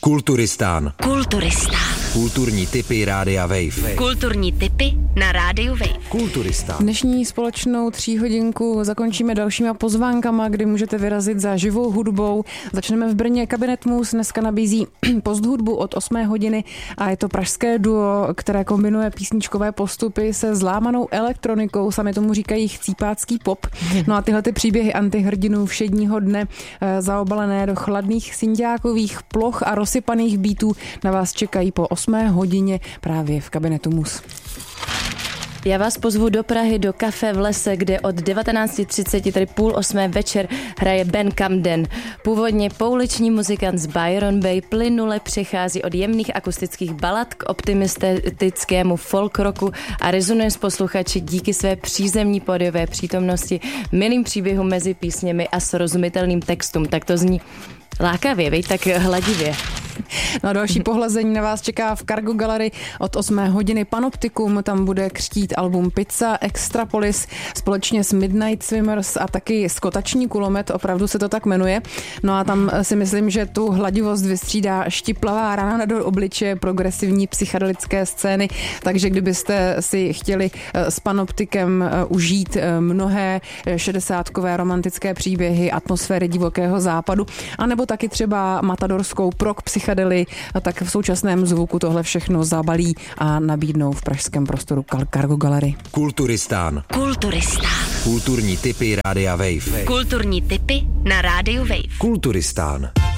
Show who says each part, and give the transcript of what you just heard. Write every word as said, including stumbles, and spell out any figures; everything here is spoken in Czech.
Speaker 1: Kulturistán.
Speaker 2: Kulturistán.
Speaker 1: Kulturní tipy Rádia Wave.
Speaker 2: Kulturní tipy na Rádiu Wave.
Speaker 1: Kulturistán.
Speaker 3: Dnešní společnou tříhodinku zakončíme dalšíma pozvánkama, kdy můžete vyrazit za živou hudbou. Začneme v Brně. Kabinet Mus dneska nabízí posthudbu od osmé hodiny a je to pražské duo, které kombinuje písničkové postupy se zlámanou elektronikou. Sami tomu říkají chcípácký pop. No a tyhle ty příběhy antihrdinů všedního dne zaobalené do chladných synťákových ploch a rozsypaných beatů na vás čekají po osmé hodině právě v Kabinetu Mus.
Speaker 4: Já vás pozvu do Prahy, do kafe v lese, kde od devatenáct třicet, tedy půl osmé večer, hraje Ben Camden. Původně pouliční muzikant z Byron Bay plynule přechází od jemných akustických balad k optimistickému folk rocku a rezonuje s posluchači díky své přízemní pódiové přítomnosti, milým příběhům mezi písněmi a srozumitelným textům. Tak to zní lákavě, vej, tak hladivě.
Speaker 3: No a další pohlazení na vás čeká v Cargo Gallery od osmé hodiny Panoptikum. Tam bude křtít album Pizza Extrapolis společně s Midnight Swimmers a taky Skotační kulomet, opravdu se to tak jmenuje. No a tam si myslím, že tu hladivost vystřídá štiplavá rána do obličeje progresivní psychedelické scény, takže kdybyste si chtěli s Panoptikem užít mnohé šedesátkové romantické příběhy, atmosféry divokého západu, anebo taky třeba matadorskou prog psychedely, tak v současném zvuku tohle všechno zabalí a nabídnou v pražském prostoru Cargo Gallery.
Speaker 1: Kulturistán.
Speaker 2: Kulturistán.
Speaker 1: Kulturní tipy Rádia Wave.
Speaker 2: Kulturní tipy na Rádiu Wave.
Speaker 1: Kulturistán.